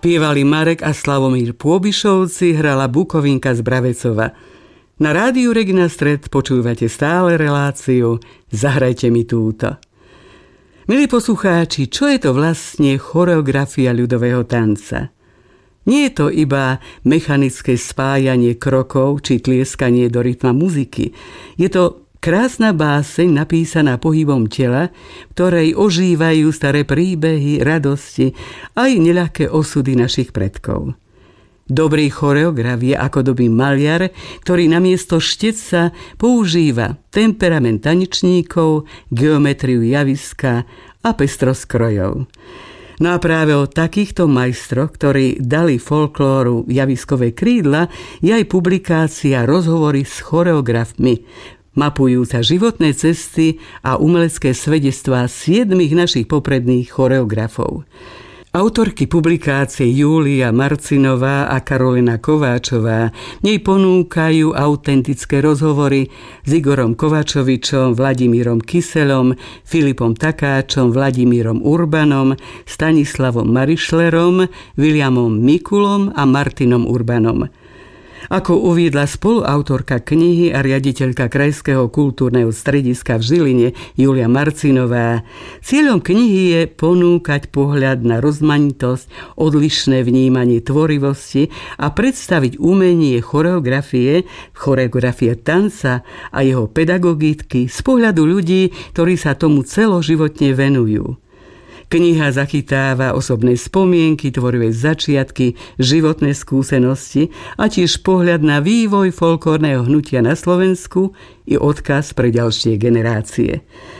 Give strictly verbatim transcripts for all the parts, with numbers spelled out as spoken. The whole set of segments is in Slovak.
Spievali Marek a Slavomír Pôbišovci, hrala Bukovinka z Bravecova. Na rádiu Regina Stred počúvate stále reláciu Zahrajte mi túto. Milí poslucháči, čo je to vlastne choreografia ľudového tanca? Nie je to iba mechanické spájanie krokov či tlieskanie do rytma muziky. Je to krásna báseň napísaná pohybom tela, v ktorej ožívajú staré príbehy, radosti aj neľahké osudy našich predkov. Dobrý choreograf je akodoby maliar, ktorý namiesto štetca používa temperament tanečníkov, geometriu javiska a pestrosť krojov. No a práve o takýchto majstroch, ktorí dali folklóru javiskové krídla, je aj publikácia Rozhovory s choreografmi, mapujúca životné cesty a umelecké svedectvá siedmich našich popredných choreografov. Autorky publikácie Júlia Marcinová a Karolina Kováčová v nej ponúkajú autentické rozhovory s Igorom Kovačovičom, Vladimírom Kyselom, Filipom Takáčom, Vladimírom Urbanom, Stanislavom Marišlerom, Williamom Mikulom a Martinom Urbanom. Ako uviedla spoluautorka knihy a riaditeľka Krajského kultúrneho strediska v Žiline Júlia Marcinová, cieľom knihy je ponúkať pohľad na rozmanitosť, odlišné vnímanie tvorivosti a predstaviť umenie choreografie, choreografie tanca a jeho pedagogiky z pohľadu ľudí, ktorí sa tomu celoživotne venujú. Kniha zachytáva osobné spomienky, tvorivé začiatky, životné skúsenosti a tiež pohľad na vývoj folklórneho hnutia na Slovensku i odkaz pre ďalšie generácie.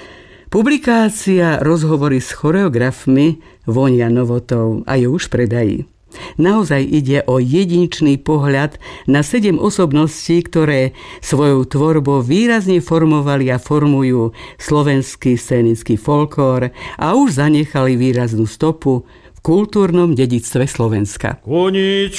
Publikácia Rozhovory s choreografmi vonia novotou a je už v predaji. Naozaj ide o jedinečný pohľad na sedem osobností, ktoré svojou tvorbou výrazne formovali a formujú slovenský scénický folklór a už zanechali výraznú stopu v kultúrnom dedičstve Slovenska. Konič.